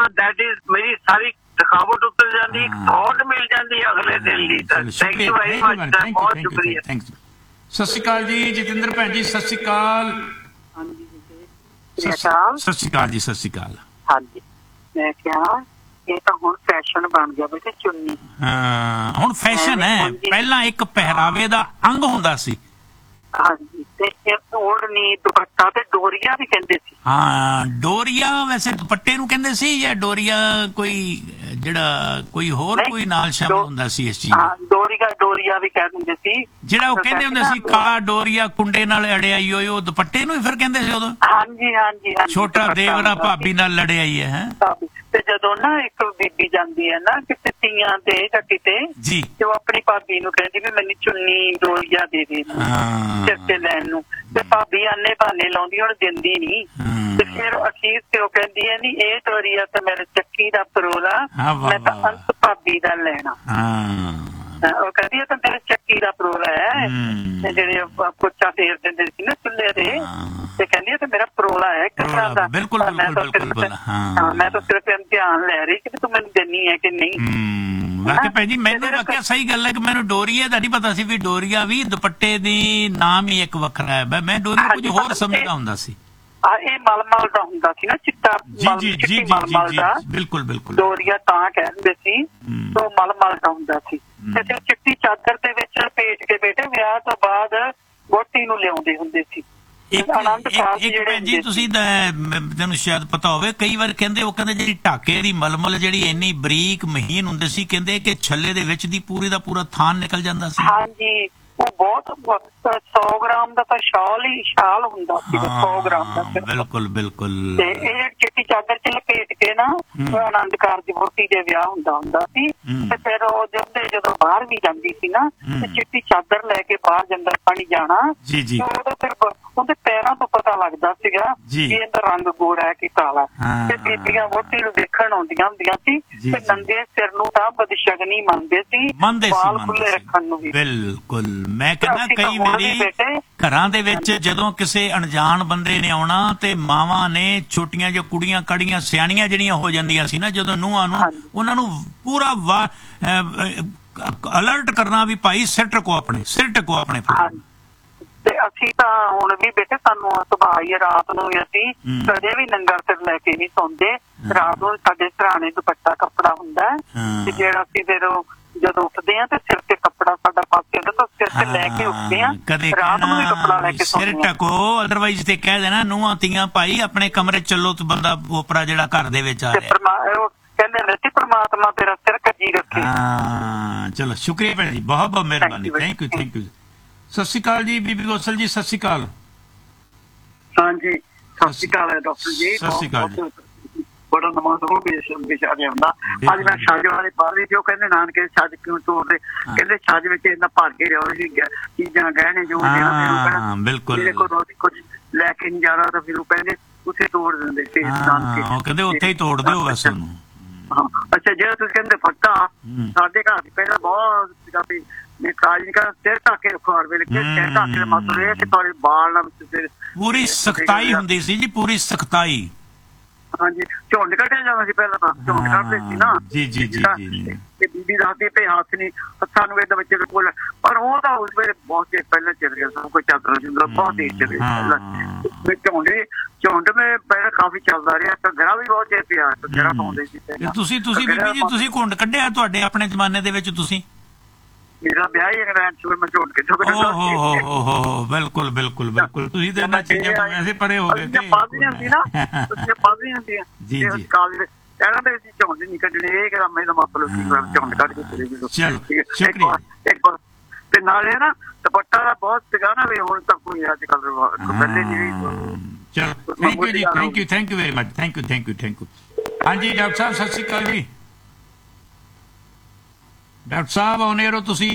That is मेरी सारी थकावट उतर जाती, थॉट मिल जाती अगले दिन ली। थैंक यू वेरी मच, बहुत शुक्रिया। सत श्री अकाल जी जतिंदर भैन जी, सत श्री अकाल। सत श्री अकाल जी, सत श्री अकाल। हाँ जी, मैं क्या ਇਹ ਤਾਂ ਹੁਣ ਫੈਸ਼ਨ ਬਣ ਗਿਆ ਬੇਟੇ ਚੁੰਨੀ। ਹਾਂ ਹੁਣ ਫੈਸ਼ਨ ਹੈ, ਪਹਿਲਾਂ ਇੱਕ ਪਹਿਰਾਵੇ ਦਾ ਅੰਗ ਹੁੰਦਾ ਸੀ। ਹਾਂਜੀ, ਤੇ ਓੜਨੀ ਦੁਪੱਟਾ ਤੇ ਡੋਰੀਆ ਵੀ ਕਹਿੰਦੇ ਸੀ। ਹਾਂ ਡੋਰੀਆ ਵੈਸੇ ਦੁਪੱਟੇ ਨੂੰ ਕਹਿੰਦੇ ਸੀ ਜਾਂ ਡੋਰੀਆ ਕੋਈ ਜਿਹੜਾ ਕੋਈ ਹੋਰ ਕੋਈ ਨਾਲ ਸ਼ਾਮਲ ਹੁੰਦਾ ਸੀ ਇਸ ਚੀਜ਼? ਹਾਂ ਡੋਰੀਆ ਵੀ ਕਹਿ ਦਿੰਦੇ ਸੀ। ਜਿਹੜਾ ਉਹ ਕਹਿੰਦੇ ਹੁੰਦੇ ਸੀ ਕਾਲਾ ਡੋਰੀਆ ਕੁੰਡੇ ਨਾਲ ਅੜਿਆ ਈ ਹੋਏ, ਉਹ ਦੁਪੱਟੇ ਨੂੰ ਹੀ ਫਿਰ ਕਹਿੰਦੇ ਸੀ ਉਦੋਂ? ਹਾਂਜੀ ਹਾਂਜੀ। ਛੋਟਾ ਦੇਵਰਾ ਭਾਬੀ ਨਾਲ ਲੜਿਆ ਹੀ ਹੈ। ਤੇ ਜਦੋਂ ਨਾ ਇੱਕ ਬੀਬੀ ਜਾਂਦੀ ਹੈ ਨਾ ਕਿਤੇ ਤੀਆਂ ਤੇ ਜਾਂ ਕਿਤੇ ਜੀ, ਤੇ ਉਹ ਆਪਣੀ ਭਾਬੀ ਨੂੰ ਕਹਿੰਦੀ ਵੀ ਮੈਨੂੰ ਚੁੰਨੀ ਡੋਰੀਆ ਦੇ ਦੇ ਸਿਰ ਤੇ ਲੈਣ ਨੂੰ, ਤੇ ਭਾਬੀ ਆਨੇ ਬਹਾਨੇ ਲਾਉਂਦੀ, ਹੁਣ ਦਿੰਦੀ ਨੀ। ਤੇ ਫਿਰ ਅਖੀਰ ਤੇ ਉਹ ਕਹਿੰਦੀ ਹੈ ਨੀ ਇਹ ਡੋਰੀਆ ਤਾਂ ਮੇਰੇ ਚੱਕੀ ਦਾ ਪਰੋਲਾ, ਮੈਂ ਤਾਂ ਅੰਤ ਭਾਬੀ ਦਾ ਲੈਣਾ। ਉਹ ਕਹਿੰਦੀ ਹੈ ਤਾਂ ਮੇਰੇ ਚੱਕੀ ਦਾ ਪਰੋਲਾ ਹੈ, ਜਿਹੜੇ ਪੋਚਾ ਫੇਰ ਦਿੰਦੇ ਸੀ ਨਾ ਚੁੱਲ੍ਹੇ ਦੇ, ਤੇ ਕਹਿੰਦੀ ਹੈ ਤੇ ਮੇਰਾ ਪਰੋਲਾ ਹੈ ਇੱਕ ਤਰ੍ਹਾਂ ਦਾ। ਬਿਲਕੁਲ ਮੈਂ ਤਾਂ ਸਿਰਫ ਇਮਤਿਹਾਨ ਲੈ ਰਹੀ ਕਿ ਤੂੰ ਮੈਨੂੰ ਦੇਣੀ ਹੈ ਕਿ ਨਹੀਂ। ਵਾਕਿਆ ਭੈਣ ਜੀ ਮੈਨੂੰ ਵਾਕਿਆ ਸਹੀ ਗੱਲ ਹੈ ਕਿ ਮੈਨੂੰ ਡੋਰੀਆ ਦਾ ਨਹੀਂ ਪਤਾ ਸੀ ਵੀ ਡੋਰੀਆ ਵੀ ਦੁਪੱਟੇ ਦੀ ਨਾਮ ਹੀ ਇੱਕ ਵੱਖਰਾ ਹੈ। ਮੈਂ ਡੋਰੀਆ ਕੁਝ ਹੋਰ ਸਮਝਦਾ ਹੁੰਦਾ ਸੀ। ਇਹ ਮਲਮਲ ਦਾ ਹੁੰਦਾ ਸੀ ਨਾ, ਚਿੱਟਾ ਮਲਮਲ ਦਾ। ਬਿਲਕੁਲ ਬਿਲਕੁਲ। ਡੋਰੀਆ ਤਾਂ ਕਹਿੰਦੇ ਸੀ, ਉਹ ਮਲਮਲ ਦਾ ਹੁੰਦਾ ਸੀ। ਤੇ ਫਿਰ ਚਿੱਟੀ ਚਾਦਰ ਦੇ ਵਿੱਚ ਲਪੇਟ ਕੇ ਬੇਟੇ ਵਿਆਹ ਤੋਂ ਬਾਅਦ ਵਹੁਟੀ ਨੂੰ ਲਿਆਉਂਦੇ ਹੁੰਦੇ ਸੀ। ਭੈਣ ਜੀ ਤੁਸੀਂ ਤੈਨੂੰ ਸ਼ਾਇਦ ਪਤਾ ਹੋਵੇ, ਕਈ ਵਾਰ ਕਹਿੰਦੇ ਉਹ ਕਹਿੰਦੇ ਜਿਹੜੀ ਢਾਕੇ ਦੀ ਮਲਮਲ ਜਿਹੜੀ ਇੰਨੀ ਬਰੀਕ ਮਹੀਨ ਹੁੰਦੀ ਸੀ, ਕਹਿੰਦੇ ਕਿ ਛੱਲੇ ਦੇ ਵਿੱਚ ਦੀ ਪੂਰੀ ਦਾ ਪੂਰਾ ਥਾਨ ਨਿਕਲ ਜਾਂਦਾ ਸੀ। ਹਾਂਜੀ, ਉਹ ਬਹੁਤ 100 ਗ੍ਰਾਮ ਦਾ ਤਾਂ ਸ਼ਾਲ ਹੁੰਦਾ ਸੀ, 100 ਗ੍ਰਾਮ ਦਾ। ਬਿਲਕੁਲ ਬਿਲਕੁਲ। ਤੇ ਇਹ ਚਿੱਟੀ ਚਾਦਰ ਚ ਲਪੇਟ ਕੇ ਨਾ ਆਨੰਦ ਕਾਰਜ ਵਹੁਟੀ ਦੇ ਵਿਆਹ ਹੁੰਦਾ ਸੀ। ਤੇ ਫਿਰ ਉਹ ਜਦੋਂ ਬਾਹਰ ਵੀ ਜਾਂਦੀ ਸੀ ਨਾ, ਤੇ ਚਿੱਟੀ ਚਾਦਰ ਲੈ ਕੇ ਬਾਹਰ ਜੰਗਲ ਪਾਣੀ ਜਾਣਾ, ਉਦੋਂ ਫਿਰ ਉਹਦੇ ਪੈਰਾਂ ਤੋਂ ਪਤਾ ਲੱਗਦਾ ਸੀਗਾ ਕਿ ਇਹਦਾ ਰੰਗ ਗੋਰਾ ਹੈ ਕਿ ਕਾਲਾ। ਤੇ ਬੀਬੀਆਂ ਵਹੁਟੀ ਨੂੰ ਦੇਖਣ ਆਉਂਦੀਆਂ ਹੁੰਦੀਆਂ ਸੀ, ਤੇ ਨੰਗੇ ਸਿਰ ਨੂੰ ਤਾਂ ਬਦਸ਼ਗਨੀ ਮੰਨਦੇ ਸੀ, ਵਾਲ ਖੁੱਲੇ ਰੱਖਣ ਨੂੰ ਵੀ। ਬਿਲਕੁਲ। ਮੈਂ ਕਹਿੰਦਾ ਕਈ ਵਾਰੀ ਘਰਾਂ ਦੇ ਵਿੱਚ ਜਦੋਂ ਕਿਸੇ ਅਣਜਾਣ ਬੰਦੇ ਨੇ ਆਉਣਾ ਤੇ ਮਾਵਾਂ ਨੇ ਛੋਟੀਆਂ ਜਿਹੀਆਂ ਕੁੜੀਆਂ ਕੜੀਆਂ ਸਿਆਣੀਆਂ ਜਿਹੜੀਆਂ ਹੋ ਜਾਂਦੀਆਂ ਸੀ ਨਾ, ਜਦੋਂ ਨੂੰਹਾਂ ਨੂੰ ਉਹਨਾਂ ਨੂੰ ਪੂਰਾ ਅਲਰਟ ਕਰਨਾ ਵੀ ਭਾਈ ਸਿਰ ਟਕੋ ਆਪਣੇ। ਤੇ ਅਸੀਂ ਤਾਂ ਹੁਣ ਵੀ ਬੇਟੇ ਸਾਨੂੰ ਸੁਭਾਅ ਹੀ ਰਾਤ ਨੂੰ ਵੀ ਅਸੀਂ ਕਦੇ ਵੀ ਨੰਗਾ ਸਿਰ ਲੈ ਕੇ ਨਹੀਂ ਸੌਂਦੇ। ਰਾਤ ਨੂੰ ਸਾਡੇ ਸਰਾਣੇ ਦੁਪੱਟਾ ਕੱਪੜਾ ਹੁੰਦਾ ਤੇ ਜਿਹੜਾ ਅਸੀਂ ਫਿਰ ਜਦੋਂ ਉੱਠਦੇ ਆ ਤੇ ਸਿਰ ਤੇ ਕੱਪੜਾ ਸਾਡਾ ਪਾਸੇ ਹੁੰਦਾ ਤਾਂ ਸਿਰ ਤੇ ਲੈ ਕੇ ਉੱਠਦੇ ਆ, ਰਾਤ ਨੂੰ ਵੀ ਕੱਪੜਾ ਲੈ ਕੇ ਸਿਰ ਟਕੋ। ਅਦਰਵਾਈਜ਼ ਤੇ ਕਹਿ ਦੇਣਾ ਨੂੰਹਾਂ ਧੀਆਂ ਭਾਈ ਆਪਣੇ ਕਮਰੇ ਚੱਲੋ ਤੇ ਬੰਦਾ ਓਪਰਾ ਜਿਹੜਾ ਘਰ ਦੇ ਵਿੱਚ ਆ ਰਿਹਾ ਕਹਿੰਦੇ ਨੇ ਸੀ ਪ੍ਰਮਾਤਮਾ ਤੇਰਾ ਸਿਰ ਕੱਜੀ ਰੱਖੇ। ਚਲੋ ਸ਼ੁਕਰੀਆ ਭੈਣ ਜੀ, ਬਹੁਤ ਬਹੁਤ ਮਿਹਰਬਾਨੀ। Thank you. ਸਤਿ ਸ਼੍ਰੀ ਅਕਾਲ ਜੀ ਬੀਬੀ ਗੋਸਲ ਜੀ, ਸਤਿ ਸ਼੍ਰੀ ਅਕਾਲ। ਹਾਂਜੀ ਸਤਿ ਸ਼੍ਰੀ ਅਕਾਲ ਡਾਕਟਰ ਜੀ। ਸਤਿ ਸ਼੍ਰੀ ਅਕਾਲ ਜੀ। ਬੜਾ ਨਮਾਜ਼ ਹੋ ਵਿਚਾਰ ਹੁੰਦਾ। ਅੱਜ ਮੈਂ ਛੱਜ ਵਾਲੇ ਬਾਹਰ ਜੋ ਕਹਿੰਦੇ ਨਾਨਕੇ ਛੱਜ ਕਿਉਂ ਤੋੜਦੇ, ਕਹਿੰਦੇ ਛੱਜ ਵਿੱਚ ਇੰਨਾ ਭਰ ਕੇ ਰਹੋ ਚੀਜ਼ਾਂ ਗਹਿਣੇ ਜੋ ਬਿਲਕੁਲ ਕੁਝ ਲੈ ਕੇ ਨਹੀਂ ਜਾਣਾ ਤਾਂ ਫਿਰ ਉਹ ਕਹਿੰਦੇ ਉੱਥੇ ਤੋੜ ਦਿੰਦੇ ਸੀ। ਉਹ ਕਹਿੰਦੇ ਉੱਥੇ ਹੀ ਤੋੜ ਦਿਓ ਬਸ ਉਹਨੂੰ। ਅੱਛਾ ਜਿਹੜਾ ਤੁਸੀਂ ਕਹਿੰਦੇ ਫੱਟਾ, ਸਾਡੇ ਘਰ ਪਹਿਲਾਂ ਬਹੁਤ ਸੀਗਾ ਵੀ ਸਿਰ ਢੱਕ ਕੇ ਰੱਖੋ, ਹਰ ਵੇਲੇ ਸਿਰ ਢੱਕ ਕੇ ਮਤਲਬ ਇਹ ਕਿ ਤੁਹਾਡੇ ਬਾਲ ਨਾਲ ਪੂਰੀ ਸਖਤਾਈ ਹੁੰਦੀ ਸੀ ਜੀ, ਪੂਰੀ ਸਖਤਾਈ। ਹਾਂਜੀ, ਝੁੰਡ ਕੱਢਿਆ ਜਾਂਦਾ ਸੀ ਪਹਿਲਾਂ ਤਾਂ, ਝੁੰਡ ਕੱਢਦੇ ਸੀ ਨਾ। ਤੇ ਬੀਬੀ ਦੱਸਦੀ ਪਈ ਹੱਥ ਨੀ ਹੱਥਾਂ ਨੂੰ ਇਹਦੇ ਵਿੱਚ ਕੋਲ, ਪਰ ਉਹ ਤਾਂ ਉਸ ਵੇਲੇ ਬਹੁਤ ਚਿਰ ਪਹਿਲਾਂ ਚੱਲ ਗਿਆ, ਸਭ ਕੁਝ ਚਾਦਰ ਸੀ ਬਹੁਤ ਦੇਰ ਚੱਲ ਗਿਆ। ਝੁੰਡ ਮੈਂ ਪਹਿਲਾਂ ਕਾਫੀ ਚੱਲਦਾ ਰਿਹਾ, ਘੱਗਰਾ ਵੀ ਬਹੁਤ ਚਿਰ ਪਿਆ, ਘੱਗਰਾ ਪਾਉਂਦੇ ਸੀ। ਤੁਸੀਂ ਬੀਬੀ ਜੀ ਤੁਸੀਂ ਘੁੰਡ ਕੱਢਿਆ ਤੁਹਾਡੇ ਆਪਣੇ ਜ਼ਮਾਨੇ ਦੇ ਵਿੱਚ? ਤੁਸੀਂ ਮੇਰਾ ਵਿਆਹ ਹੀ ਇੰਗਲੈਂਡ ਚ ਮੈਂ ਝੁੰਡ ਕੇ ਬਿਲਕੁਲ ਬਿਲਕੁਲ ਬਿਲਕੁਲ। ਤੁਸੀਂ ਤਾਂ ਇਹਨਾਂ ਚੀਜ਼ਾਂ ਤੋਂ ਵੈਸੇ ਪਰੇ ਹੋ ਗਏ ਸੀ। ਪਾਦੀਆਂ ਹੁੰਦੀਆਂ ਨਾ, ਪਾਦੀਆਂ ਹੁੰਦੀਆਂ ਜੀ ਜੀ ਕਾਲਜ ਇਹਨਾਂ ਦੇ ਵਿੱਚ ਝੁੰਡ ਨਹੀਂ ਕੱਢਣੇ, ਇਹ ਕੰਮ ਇਹਦਾ ਮਤਲਬ ਸੀ ਝੁੰਡ ਕੱਢ ਕੇ। ਸ਼ੁਕਰੀਆ। ਤੇ ਨਾਲੇ ਨਾ ਦੁਪੱਟਾ ਦਾ ਬਹੁਤ ਸੀਗਾ ਨਾ ਵੀ, ਹੁਣ ਤੱਕ ਕੋਈ ਅੱਜ ਕੱਲ ਪਹਿਲੇ ਨਹੀਂ। ਚਲੋ ਥੈਂਕ ਯੂ ਜੀ, thank you very much, thank you. ਹਾਂਜੀ ਡਾਕਟਰ ਸਾਹਿਬ ਸਤਿ ਸ਼੍ਰੀ ਅਕਾਲ ਜੀ। ਡਾਕਟਰ ਸਾਹਿਬ ਆਉਨੇ ਰਹੋ ਤੁਸੀਂ,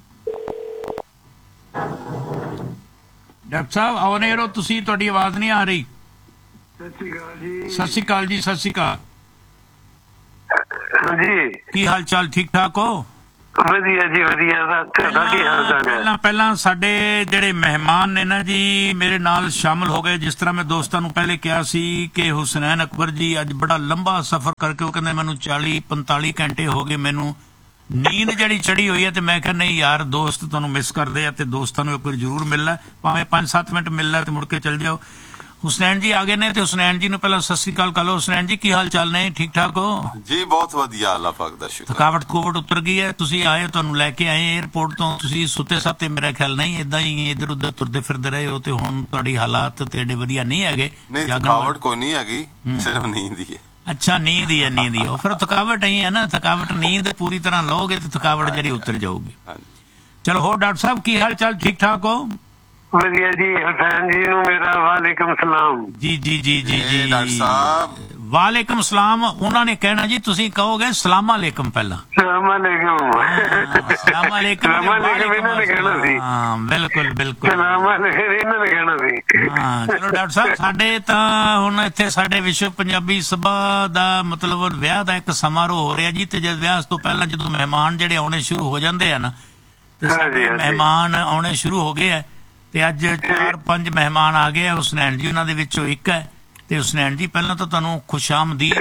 ਡਾਕਟਰ ਸਾਹਿਬ ਆਉਨੇ ਰਹੋ ਤੁਸੀਂ, ਤੁਹਾਡੀ ਆਵਾਜ਼ ਨਹੀਂ ਆ ਰਹੀ। ਸਤਿ ਸ਼੍ਰੀ ਅਕਾਲ ਜੀ। ਸਤਿ ਸ਼੍ਰੀ ਅਕਾਲ। ਹਾਂਜੀ, ਕੀ ਹਾਲ ਚਾਲ, ਠੀਕ ਠਾਕ ਹੋ? ਵਧੀਆ ਜੀ ਵਧੀਆ। ਤੁਹਾਡਾ ਕੀ ਹਾਲ ਚਾਲ ਹੈ? ਪਹਿਲਾਂ ਸਾਡੇ ਜਿਹੜੇ ਮਹਿਮਾਨ ਨੇ ਨਾ ਜੀ ਮੇਰੇ ਨਾਲ ਸ਼ਾਮਲ ਹੋ ਗਏ। ਜਿਸ ਤਰ੍ਹਾਂ ਮੈਂ ਦੋਸਤਾਂ ਨੂੰ ਪਹਿਲੇ ਕਿਹਾ ਸੀ ਕਿ ਹੁਸਨੈਨ ਅਕਬਰ ਜੀ ਅੱਜ ਬੜਾ ਲੰਬਾ ਸਫ਼ਰ ਕਰਕੇ ਉਹ ਕਹਿੰਦੇ ਮੈਨੂੰ 40-45 ਘੰਟੇ ਹੋ ਗਏ, ਮੈਨੂੰ ਨੀਂਦ ਜਿਹੜੀ ਚੜੀ ਹੋਈ ਹੈ। ਤੇ ਮੈਂ ਕਿਹਾ ਨਹੀਂ ਯਾਰ ਦੋਸਤ ਤੁਹਾਨੂੰ ਮਿਸ ਕਰਦੇ ਆ ਤੇ ਦੋਸਤਾਂ ਨੂੰ ਇੱਕ ਵਾਰ ਜ਼ਰੂਰ ਮਿਲਣਾ, ਭਾਵੇਂ 5-7 ਮਿੰਟ ਮਿਲਣਾ ਤੇ ਮੁੜ ਕੇ ਚਲ ਜਾਓ। ਹੁਸਨੈਨ ਜੀ ਆ ਗਏ ਨੇ ਤੇ ਹੁਸਨੈਨ ਜੀ ਨੂੰ ਪਹਿਲਾਂ ਸਤਿ ਸ੍ਰੀ ਅਕਾਲ ਕਰ ਲਓ। ਹੁਸਨੈਨ ਜੀ ਕੀ ਹਾਲ ਚਾਲ ਨੇ? ਠੀਕ ਠਾਕ ਹੋ ਜੀ? ਬਹੁਤ ਵਧੀਆ, ਅੱਲਾਹ ਪਾਕ ਦਾ ਸ਼ੁਕਰ। ਥਕਾਵਟ ਕੋਵਟ ਉਤਰ ਗਈ ਹੈ? ਤੁਸੀਂ ਆਏ, ਤੁਹਾਨੂੰ ਲੈ ਕੇ ਆਏ 에ਅਰਪੋਰਟ ਤੋਂ, ਤੁਸੀਂ ਸੁੱਤੇ ਸਾਤੇ ਮੇਰਾ ਖਿਆਲ ਨਹੀਂ ਏਦਾਂ ਹੀ ਇੱਧਰ ਉੱਧਰ ਤੁਰਦੇ ਫਿਰਦੇ ਰਹੇ ਹੋ ਤੇ ਹੁਣ ਤੁਹਾਡੀ ਹਾਲਾਤ ਤੇ ਏਡੇ ਵਧੀਆ ਨਹੀਂ ਹੈਗੇ। ਨਹੀਂ ਥਕਾਵਟ ਕੋਈ ਨਹੀਂ ਹੈਗੀ, ਸਿਰਫ ਨੀਂਦ ਹੀ ਹੈ। ਅੱਛਾ ਨੀਂਦ ਹੀ ਹੈ, ਨੀਂਦ ਹੀ। ਫਿਰ ਥਕਾਵਟ ਹੀ ਹੈ ਨਾ, ਥਕਾਵਟ ਨੀਂਦ ਪੂਰੀ ਤਰ੍ਹਾਂ ਲਓਗੇ ਤੇ ਥਕਾਵਟ ਜਿਹੜੀ ਉਤਰ ਜਾਊਗੀ। ਚਲੋ ਹੋਰ ਡਾਕਟਰ ਸਾਹਿਬ ਕੀ ਹਾਲ ਚਾਲ? ਠੀਕ ਠਾਕ ਹੋ? ਵਧੀਆ ਜੀ। ਹੁਸੈਨ ਜੀ ਨੂੰ ਮੇਰਾ ਵਾਲੇਕਮ ਸਲਾਮ। ਜੀ ਜੀ ਜੀ ਜੀ ਜੀ ਡਾਕਟਰ ਸਾਹਿਬ ਵਾਲੇਕਮ ਸਲਾਮ। ਉਹਨਾਂ ਨੇ ਕਹਿਣਾ ਜੀ ਤੁਸੀਂ ਕਹੋਗੇ ਸਲਾਮ ਅਲੈਕਮ ਪਹਿਲਾਂ। ਸਲਾਮ ਅਲੈਕਮ। ਸਲਾਮ ਅਲੈਕਮ ਇਹਨਾਂ ਨੇ ਕਹਿਣਾ ਸੀ। ਹਾਂ ਬਿਲਕੁਲ ਬਿਲਕੁਲ ਸਲਾਮ ਅਲੈਕਮ ਇਹਨਾਂ ਨੇ ਕਹਿਣਾ ਸੀ। ਹਾਂ ਚਲੋ ਡਾਕਟਰ ਸਾਹਿਬ ਸਾਡੇ ਤਾਂ ਹੁਣ ਇੱਥੇ ਸਾਡੇ ਵਿਸ਼ਵ ਪੰਜਾਬੀ ਸਭਾ ਦਾ ਮਤਲਬ ਵਿਆਹ ਦਾ ਇੱਕ ਸਮਾਰੋਹ ਹੋ ਰਿਹਾ ਜੀ। ਤੇ ਜਦ ਵਿਆਹ ਤੋਂ ਪਹਿਲਾਂ ਜਦੋਂ ਮਹਿਮਾਨ ਜਿਹੜੇ ਆਉਣੇ ਸ਼ੁਰੂ ਹੋ ਜਾਂਦੇ ਆ ਨਾ ਤੇ ਸਾਡੇ ਮਹਿਮਾਨ ਆਉਣੇ ਸ਼ੁਰੂ ਹੋ ਗਏ ਆ ਤੇ ਅੱਜ 4-5 ਮਹਿਮਾਨ ਆ ਗਏ ਆ। ਹੁਸਨੈਨ ਜੀ ਉਹਨਾਂ ਦੇ ਵਿੱਚੋਂ ਇੱਕ ਹੈ। ਤੇ ਹੁਸਨੈਨ ਜੀ ਪਹਿਲਾਂ ਤਾਂ ਤੁਹਾਨੂੰ ਖੁਸ਼ਾਮਦੀਦ।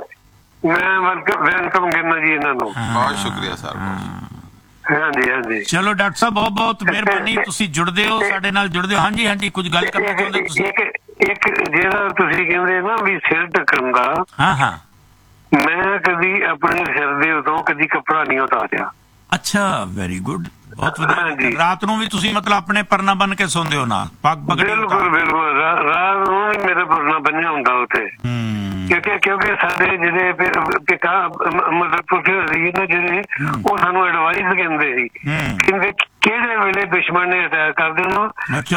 ਮੈਂ ਵੈਲਕਮ ਕਰਨਾ ਜੀ ਇਹਨਾਂ ਨੂੰ। ਬਹੁਤ ਸ਼ੁਕਰੀਆ ਸਰ। ਹਾਂਜੀ ਹਾਂਜੀ। ਚਲੋ ਡਾਕਟਰ ਸਾਹਿਬ ਬਹੁਤ ਬਹੁਤ ਮਿਹਰਬਾਨੀ, ਤੁਸੀਂ ਜੁੜਦੇ ਹੋ ਸਾਡੇ ਨਾਲ, ਜੁੜਦੇ ਹੋ। ਹਾਂਜੀ ਹਾਂਜੀ ਕੁਝ ਗੱਲ ਕਰਨਾ ਚਾਹੁੰਦੇ ਤੁਸੀਂ? ਇੱਕ ਜਿਹੜਾ ਤੁਸੀਂ ਕਹਿੰਦੇ ਨਾ ਵੀ ਸਿਰ ਢੱਕਣ ਦਾ, ਹਾਂ ਹਾਂ, ਮੈਂ ਕਦੀ ਆਪਣੇ ਸਿਰ ਦੇ ਉਤੋਂ ਕਦੀ ਕੱਪੜਾ ਨਹੀਂ ਉਤਾਰਿਆ। ਅੱਛਾ ਵੈਰੀ ਗੁੱਡ, ਬਹੁਤ ਵਧੀਆ। ਰਾਤ ਨੂੰ ਵੀ ਤੁਸੀਂ ਮਤਲਬ ਆਪਣੇ ਪਰਨਾ ਬਣ ਕੇ ਸੌਂਦੇ ਹੋ ਨਾਲ? ਪੱਗ ਪਗੜੀ? ਬਿਲਕੁਲ ਬਿਲਕੁਲ। ਰਾਤ ਨੂੰ ਵੀ ਮੇਰੇ ਪਰਨਾ ਬੰਨਿਆ ਹੁੰਦਾ ਉੱਥੇ। ਕਿਉਂਕਿ ਸਾਡੇ ਜਿਹੜੇ ਪਿਤਾ ਮਤਲਬ ਪੁੱਠੇ ਸੀ ਨਾ ਜਿਹੜੇ, ਉਹ ਸਾਨੂੰ ਐਡਵਾਈਸ ਦਿੰਦੇ ਸੀ, ਕਹਿੰਦੇ ਕਿਹੜੇ ਵੇਲੇ ਦੁਸ਼ਮਣ ਨੇ ਅਟੈਕ ਕਰ ਦੇਣਾ,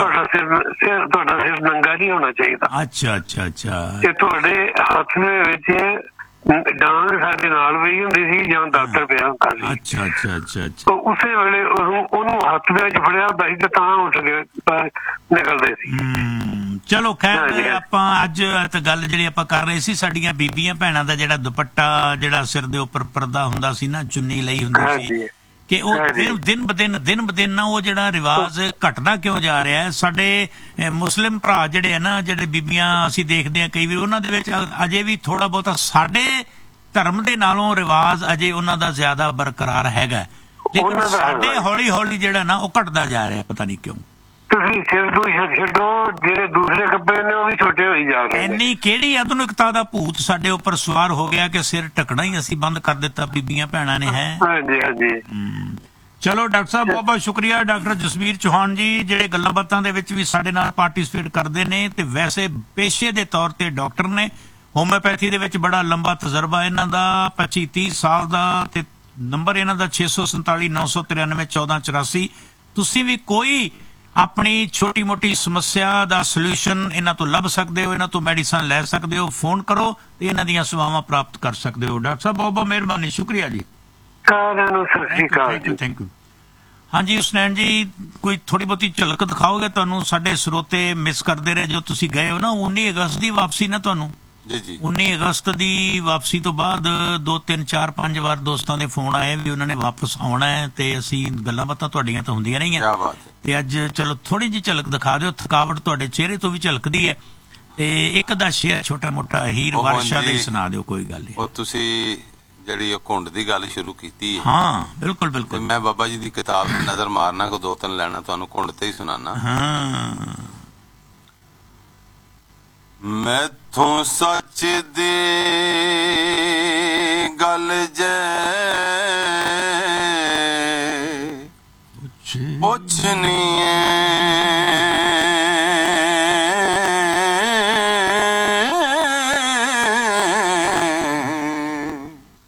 ਤੁਹਾਡਾ ਸਿਰ ਨੰਗਾ ਨਹੀਂ ਹੋਣਾ ਚਾਹੀਦਾ। ਅੱਛਾ ਅੱਛਾ ਅੱਛਾ। ਤੇ ਤੁਹਾਡੇ ਹੱਥ ਦੇ ਵਿੱਚ ਡਾਂਗ ਸਾਡੇ ਨਾਲ ਵੀ ਹੁੰਦੀ ਸੀ ਜਾਂ ਦਾਤਰ ਪਿਆ ਹੁੰਦਾ ਸੀ। ਅੱਛਾ ਅੱਛਾ ਅੱਛਾ ਅੱਛਾ। ਉਸੇ ਵੇਲੇ ਉਹਨੂੰ ਹੱਥ ਦੇ ਵਿੱਚ ਫੜਿਆ ਹੁੰਦਾ ਸੀ ਤੇ ਤਾਂ ਉੱਠ ਕੇ ਨਿਕਲਦੇ ਸੀ। ਚਲੋ ਖੈਰ ਆਪਾਂ ਅੱਜ ਤਾਂ ਗੱਲ ਜਿਹੜੀ ਆਪਾਂ ਕਰ ਰਹੇ ਸੀ ਸਾਡੀਆਂ ਬੀਬੀਆਂ ਭੈਣਾਂ ਦਾ ਜਿਹੜਾ ਦੁਪੱਟਾ ਜਿਹੜਾ ਸਿਰ ਦੇ ਉੱਪਰ ਪਰਦਾ ਹੁੰਦਾ ਸੀ ਨਾ, ਚੁੰਨੀ ਲਈ ਹੁੰਦੀ ਸੀ, ਕਿ ਉਹ ਦਿਨ ਬ ਦਿਨ ਨਾ ਉਹ ਜਿਹੜਾ ਰਿਵਾਜ ਘਟਦਾ ਕਿਉਂ ਜਾ ਰਿਹਾ ਹੈ। ਸਾਡੇ ਮੁਸਲਿਮ ਭਰਾ ਜਿਹੜੇ ਆ ਨਾ, ਜਿਹੜੇ ਬੀਬੀਆਂ ਅਸੀਂ ਦੇਖਦੇ ਹਾਂ ਕਈ ਵਾਰ, ਉਹਨਾਂ ਦੇ ਵਿੱਚ ਅਜੇ ਵੀ ਥੋੜਾ ਬਹੁਤਾ ਸਾਡੇ ਧਰਮ ਦੇ ਨਾਲੋਂ ਰਿਵਾਜ ਅਜੇ ਉਹਨਾਂ ਦਾ ਜ਼ਿਆਦਾ ਬਰਕਰਾਰ ਹੈਗਾ, ਲੇਕਿਨ ਸਾਡੇ ਹੌਲੀ ਹੌਲੀ ਜਿਹੜਾ ਨਾ ਉਹ ਘਟਦਾ ਜਾ ਰਿਹਾ, ਪਤਾ ਨਹੀਂ ਕਿਉਂ। ਤੁਸੀਂ ਸਿਰ ਤੋਂ ਛੱਡੋ, ਜਿਹੜੇ ਦੂਸਰੇ ਕੱਪੜੇ ਨੇ ਉਹ ਵੀ ਛੋਟੇ ਹੋਈ ਜਾ ਰਹੇ ਨੇ। ਇੰਨੀ ਕਿਹੜੀ ਆਧੁਨਿਕਤਾ ਦਾ ਭੂਤ ਸਾਡੇ ਉੱਪਰ ਸਵਾਰ ਹੋ ਗਿਆ ਕਿ ਸਿਰ ਢੱਕਣਾ ਹੀ ਅਸੀਂ ਬੰਦ ਕਰ ਦਿੱਤਾ ਬੀਬੀਆਂ ਭੈਣਾਂ ਨੇ। ਹੈ ਹਾਂਜੀ ਹਾਂਜੀ। ਚਲੋ ਡਾਕਟਰ ਸਾਹਿਬ ਬਹੁਤ ਬਹੁਤ ਸ਼ੁਕਰੀਆ। ਡਾਕਟਰ ਜਸਵੀਰ ਚੌਹਾਨ ਜੀ ਜਿਹੜੇ ਗੱਲਾਂ ਬਾਤਾਂ ਦੇ ਵਿੱਚ ਵੀ ਸਾਡੇ ਨਾਲ ਪਾਰਟਿਸਿਪੇਟ ਕਰਦੇ ਨੇ ਤੇ ਵੈਸੇ ਪੇਸ਼ੇ ਦੇ ਤੌਰ ਤੇ ਡਾਕਟਰ ਨੇ, ਹੋਮਿਓਪੈਥੀ ਦੇ ਵਿੱਚ ਬੜਾ ਲੰਬਾ ਤਜਰਬਾ ਇਹਨਾਂ ਦਾ, 25-30 ਸਾਲ ਦਾ, ਤੇ ਨੰਬਰ ਇਹਨਾਂ ਦਾ 647-993-1484। ਤੁਸੀਂ ਵੀ ਕੋਈ ਆਪਣੀ ਛੋਟੀ ਮੋਟੀ ਸਮੱਸਿਆ ਦਾ ਸੋਲੂਸ਼ਨ ਇਹਨਾਂ ਤੋਂ ਲੱਭ ਸਕਦੇ ਹੋ, ਇਹਨਾਂ ਤੋਂ ਮੈਡੀਸਨ ਲੈ ਸਕਦੇ ਹੋ, ਫੋਨ ਕਰੋ ਤੇ ਇਹਨਾਂ ਦੀਆਂ ਸੇਵਾਵਾਂ ਪ੍ਰਾਪਤ ਕਰ ਸਕਦੇ ਹੋ। ਡਾਕਟਰ ਸਾਹਿਬ ਬਹੁਤ ਬਹੁਤ ਮਿਹਰਬਾਨੀ, ਸ਼ੁਕਰੀਆ ਜੀ। Thank you. ਹਾਂਜੀ ਹੁਸਨੈਨ ਜੀ ਕੋਈ ਥੋੜੀ ਬਹੁਤੀ ਝਲਕ ਦਿਖਾਓਗੇ? ਤੁਹਾਨੂੰ ਸਾਡੇ ਸਰੋਤੇ ਮਿਸ ਕਰਦੇ ਰਹੇ ਜੋ ਤੁਸੀਂ ਗਏ ਹੋ ਨਾ। 19 ਅਗਸਤ ਦੀ ਵਾਪਸੀ ਨਾ ਤੁਹਾਨੂੰ? ਜੀ 19 ਅਗਸਤ ਦੀ ਵਾਪਸੀ ਤੋਂ ਬਾਅਦ 2-3-4-5 ਵਾਰ ਦੋਸਤਾਂ ਦੇ ਫੋਨ ਆਏ ਵੀ ਉਹਨਾਂ ਨੇ ਵਾਪਸ ਆਉਣਾ ਹੈ ਤੇ ਅਸੀਂ ਗੱਲਾਂ ਬਾਤਾਂ ਤੁਹਾਡੀਆਂ ਤਾਂ ਹੁੰਦੀਆਂ ਰਹੀਆਂ ਤੇ ਅੱਜ ਚਲੋ ਥੋੜੀ ਜਿਹੀ ਝਲਕ ਦਿਖਾ ਦਿਓ। ਥਕਾਵਟ ਤੁਹਾਡੇ ਚਿਹਰੇ ਤੋਂ ਵੀ ਝਲਕਦੀ ਹੈ ਤੇ ਇੱਕ ਦਾ ਸ਼ੇਅਰ ਛੋਟਾ ਮੋਟਾ ਹੀਰ ਵਾਰਸ਼ਾ ਦੇ ਸੁਣਾ ਦਿਓ, ਕੋਈ ਗੱਲ ਨਹੀਂ। ਉਹ ਤੁਸੀਂ ਜਿਹੜੀ ਉਹ ਘੁੰਡ ਦੀ ਗੱਲ ਸ਼ੁਰੂ ਕੀਤੀ ਹੈ। ਹਾਂ ਬਿਲਕੁਲ ਬਿਲਕੁਲ। ਮੈਂ ਬਾਬਾ ਜੀ ਦੀ ਕਿਤਾਬ ਨਜ਼ਰ ਮਾਰਨਾ ਕੋ 2-3 ਲੈਣਾ, ਤੁਹਾਨੂੰ ਘੁੰਡ ਤੇ ਹੀ ਸੁਣਾਣਾ। ਹਾਂ ਮੈਥੋਂ ਸੱਚ ਦੀ ਗੱਲ ਜੇ ਪੁੱਛਣੀ